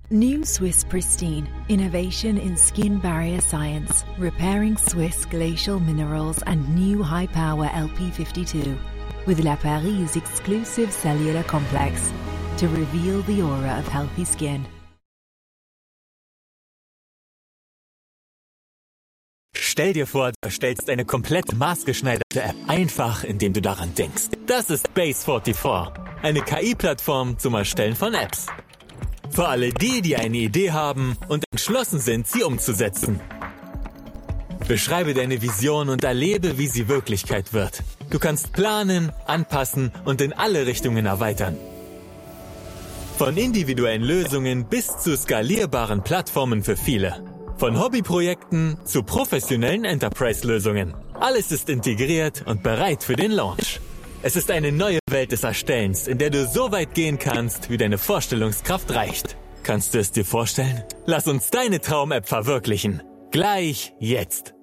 New Swiss Pristine, innovation in skin barrier science, repairing Swiss glacial minerals and new high-power LP52 with La Paris' exclusive cellular complex to reveal the aura of healthy skin. Stell dir vor, du erstellst eine komplett maßgeschneiderte App, einfach indem du daran denkst. Das ist Base44, eine KI-Plattform zum Erstellen von Apps. Für alle die, die eine Idee haben und entschlossen sind, sie umzusetzen. Beschreibe deine Vision und erlebe, wie sie Wirklichkeit wird. Du kannst planen, anpassen und in alle Richtungen erweitern. Von individuellen Lösungen bis zu skalierbaren Plattformen für viele. Von Hobbyprojekten zu professionellen Enterprise-Lösungen. Alles ist integriert und bereit für den Launch. Es ist eine neue Welt des Erstellens, in der du so weit gehen kannst, wie deine Vorstellungskraft reicht. Kannst du es dir vorstellen? Lass uns deine Traum-App verwirklichen. Gleich jetzt.